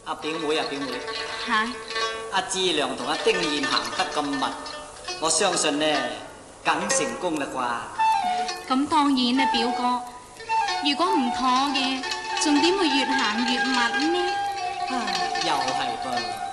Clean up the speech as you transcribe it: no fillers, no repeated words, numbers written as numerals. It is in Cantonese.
阿表妹啊，表妹， 嚇！ 阿志良同阿丁燕行得咁密，我相信呢，梗成功啦啩？ 咁當然啦，表哥。如果唔妥嘅，仲點會越行越密呢？ 又係噃。